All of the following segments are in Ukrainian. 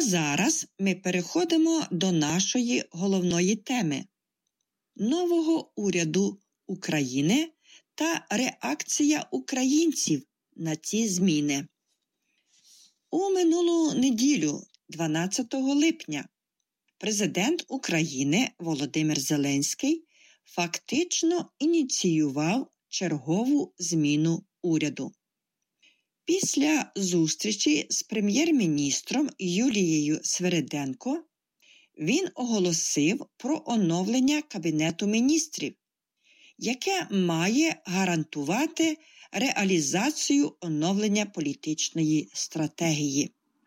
зараз ми переходимо до нашої головної теми – нового уряду України та реакція українців на ці зміни. У минулу неділю, 12 липня, президент України Володимир Зеленський фактично ініціював чергову зміну уряду. Після зустрічі з прем'єр-міністром Юлією Свериденко він оголосив про оновлення Кабінету міністрів, яке має гарантувати реалізацію оновлення політичної стратегії.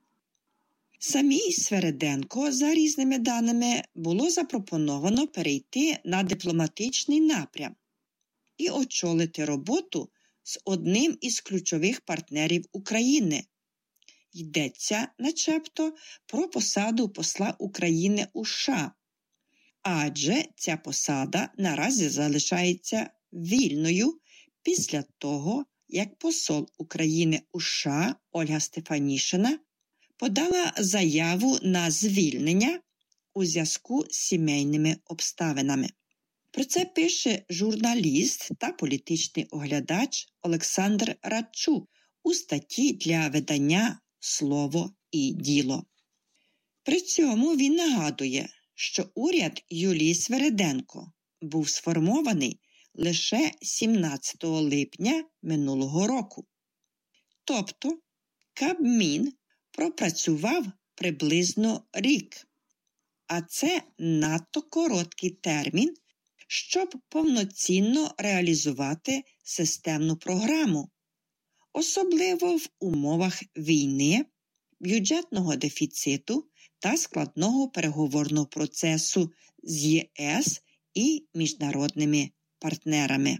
Самій Свериденко, за різними даними, було запропоновано перейти на дипломатичний напрям і очолити роботу з одним із ключових партнерів України. Йдеться, начебто, про посаду посла України у США, адже ця посада наразі залишається вільною після того, як посол України у США Ольга Стефанішина подала заяву на звільнення у зв'язку з сімейними обставинами. Про це пише журналіст та політичний оглядач Олександр Радчук у статті для видання «Слово і діло». При цьому він нагадує, що уряд Юлії Свериденко був сформований лише 17 липня минулого року. Тобто Кабмін пропрацював приблизно рік, а це надто короткий термін, щоб повноцінно реалізувати системну програму, особливо в умовах війни, бюджетного дефіциту та складного переговорного процесу з ЄС і міжнародними партнерами.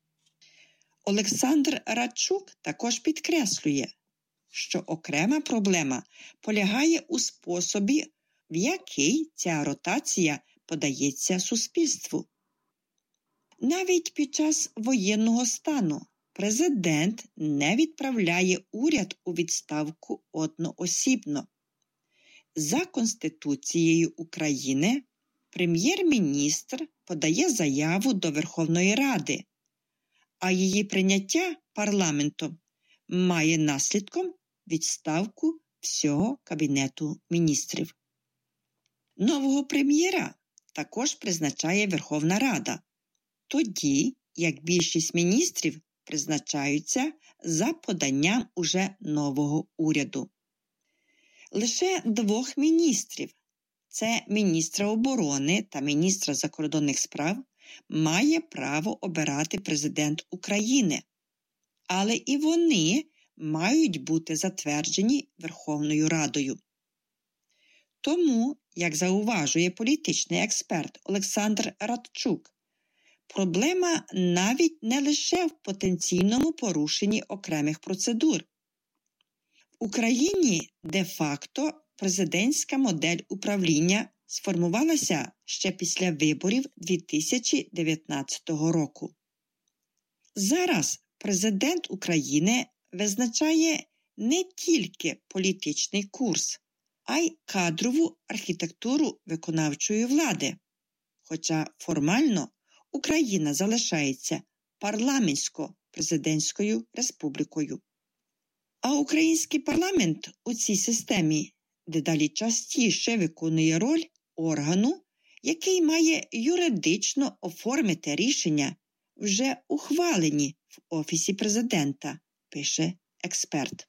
Олександр Радчук також підкреслює, що окрема проблема полягає у способі, в який ця ротація подається суспільству. Навіть під час воєнного стану президент не відправляє уряд у відставку одноосібно. За Конституцією України прем'єр-міністр подає заяву до Верховної Ради, а її прийняття парламентом має наслідком відставку всього Кабінету міністрів. Нового прем'єра також призначає Верховна Рада, тоді як більшість міністрів призначаються за поданням уже нового уряду. Лише двох міністрів – це міністра оборони та міністра закордонних справ – має право обирати президент України, але і вони мають бути затверджені Верховною Радою. Тому, як зауважує політичний експерт Олександр Радчук, проблема навіть не лише в потенційному порушенні окремих процедур. В Україні де-факто президентська модель управління сформувалася ще після виборів 2019 року. Зараз президент України визначає не тільки політичний курс, а й кадрову архітектуру виконавчої влади. Хоча формально Україна залишається парламентсько-президентською республікою. А український парламент у цій системі дедалі частіше виконує роль органу, який має юридично оформити рішення, вже ухвалені в Офісі президента, пише експерт.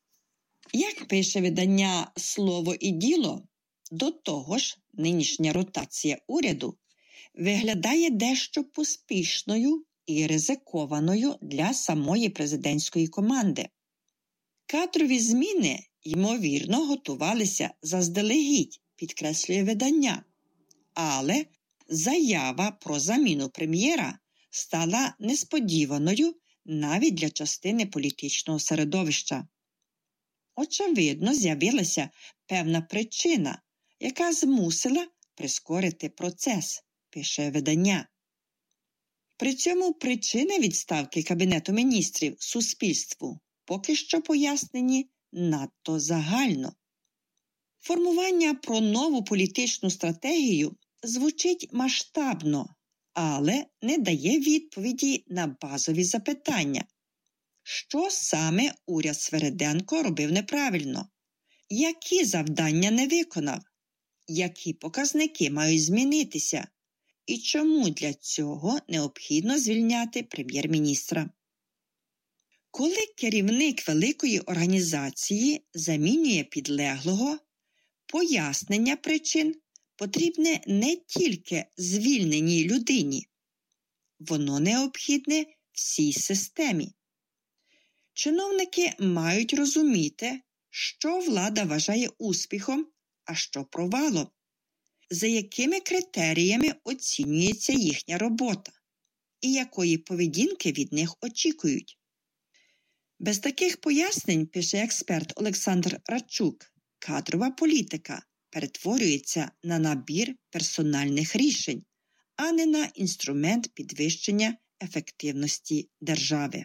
Як пише видання «Слово і діло», до того ж нинішня ротація уряду виглядає дещо поспішною і ризикованою для самої президентської команди. Кадрові зміни, ймовірно, готувалися заздалегідь, підкреслює видання. Але заява про заміну прем'єра стала несподіваною навіть для частини політичного середовища. Очевидно, з'явилася певна причина, яка змусила прискорити процес, пише видання. При цьому причини відставки Кабінету міністрів суспільству поки що пояснені надто загально. Формування про нову політичну стратегію звучить масштабно, але не дає відповіді на базові запитання. Що саме уряд Свериденко робив неправильно? Які завдання не виконав? Які показники мають змінитися? І чому для цього необхідно звільняти прем'єр-міністра? Коли керівник великої організації замінює підлеглого, пояснення причин потрібне не тільки звільненій людині. Воно необхідне всій системі. Чиновники мають розуміти, що влада вважає успіхом, а що провалом, за якими критеріями оцінюється їхня робота і якої поведінки від них очікують. Без таких пояснень, пише експерт Олександр Радчук, кадрова політика перетворюється на набір персональних рішень, а не на інструмент підвищення ефективності держави.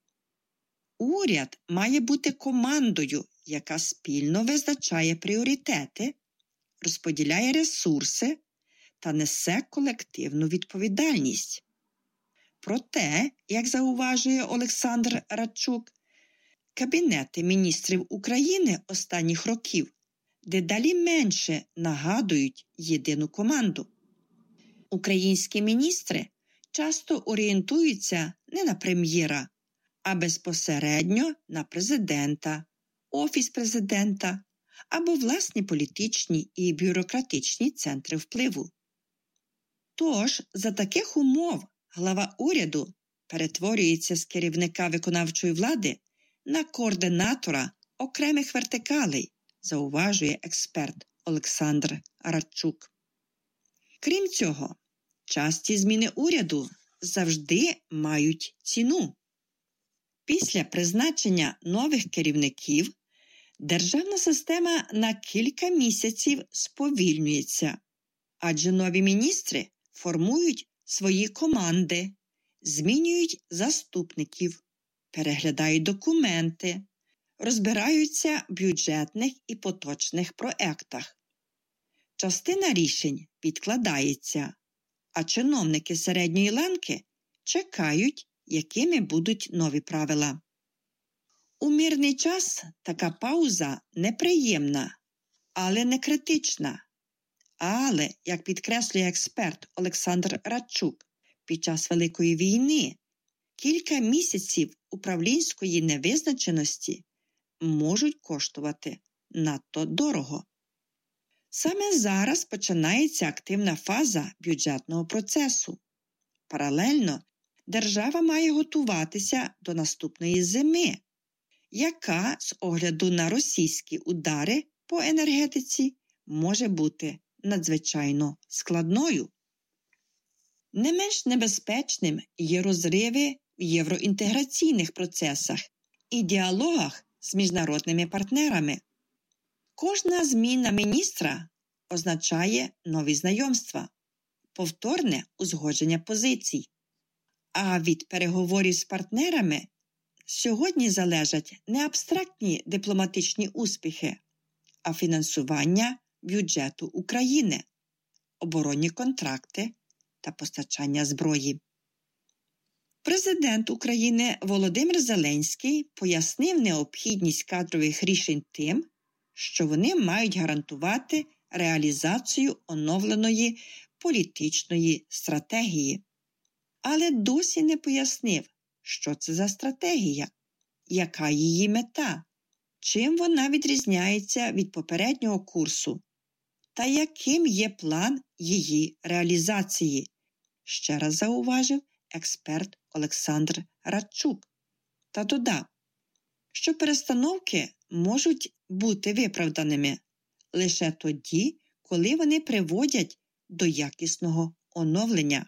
Уряд має бути командою, яка спільно визначає пріоритети, розподіляє ресурси та несе колективну відповідальність. Проте, як зауважує Олександр Радчук, Кабінети міністрів України останніх років дедалі менше нагадують єдину команду. Українські міністри часто орієнтуються не на прем'єра, а безпосередньо на президента, офіс президента або власні політичні і бюрократичні центри впливу. Тож, за таких умов глава уряду перетворюється з керівника виконавчої влади на координатора окремих вертикалей, зауважує експерт Олександр Радчук. Крім цього, часті зміни уряду завжди мають ціну. Після призначення нових керівників державна система на кілька місяців сповільнюється, адже нові міністри формують свої команди, змінюють заступників, переглядають документи, розбираються в бюджетних і поточних проектах. Частина рішень відкладається, а чиновники середньої ланки чекають, якими будуть нові правила. У мирний час така пауза неприємна, але не критична. Але, як підкреслює експерт Олександр Радчук, під час Великої війни кілька місяців управлінської невизначеності можуть коштувати надто дорого. Саме зараз починається активна фаза бюджетного процесу. Паралельно держава має готуватися до наступної зими, яка з огляду на російські удари по енергетиці може бути надзвичайно складною. Не менш небезпечним є розриви в євроінтеграційних процесах і діалогах з міжнародними партнерами. Кожна зміна міністра означає нові знайомства, повторне узгодження позицій. А від переговорів з партнерами сьогодні залежать не абстрактні дипломатичні успіхи, а фінансування бюджету України, оборонні контракти та постачання зброї. Президент України Володимир Зеленський пояснив необхідність кадрових рішень тим, що вони мають гарантувати реалізацію оновленої політичної стратегії. Але досі не пояснив, що це за стратегія, яка її мета, чим вона відрізняється від попереднього курсу та яким є план її реалізації, ще раз зауважив експерт Олександр Радчук. Та додав, що перестановки можуть бути виправданими лише тоді, коли вони приводять до якісного оновлення.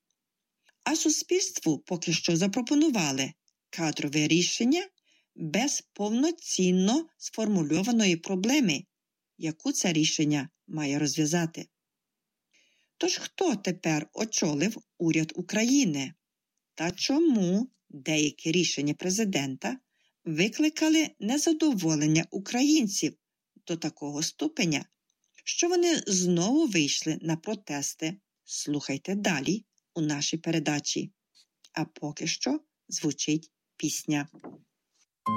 А суспільству поки що запропонували кадрове рішення без повноцінно сформульованої проблеми, яку це рішення має розв'язати. Тож хто тепер очолив уряд України? Та чому деякі рішення президента викликали незадоволення українців до такого ступеня, що вони знову вийшли на протести. Слухайте далі у нашій передачі. А поки що звучить пісня.